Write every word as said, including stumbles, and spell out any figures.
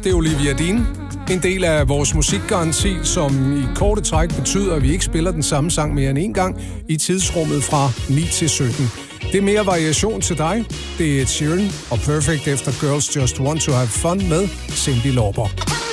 det er Olivia Dean. En del af vores musikgaranti, som i korte træk betyder, at vi ikke spiller den samme sang mere end en gang i tidsrummet fra ni til sytten. Det er mere variation til dig. Det er Ed Sheeran og Perfect efter Girls Just Want to Have Fun med Cyndi Lauper.